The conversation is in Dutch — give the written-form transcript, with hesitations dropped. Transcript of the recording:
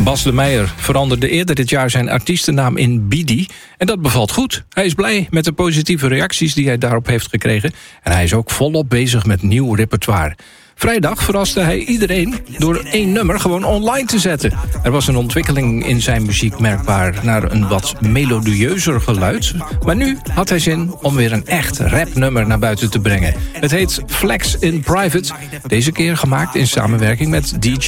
Bas de Meijer veranderde eerder dit jaar zijn artiestennaam in Bidi. En dat bevalt goed. Hij is blij met de positieve reacties die hij daarop heeft gekregen. En hij is ook volop bezig met nieuw repertoire. Vrijdag verraste hij iedereen door 1 nummer gewoon online te zetten. Er was een ontwikkeling in zijn muziek merkbaar naar een wat melodieuzer geluid. Maar nu had hij zin om weer een echt rapnummer naar buiten te brengen. Het heet Flex in Private. Deze keer gemaakt in samenwerking met DJ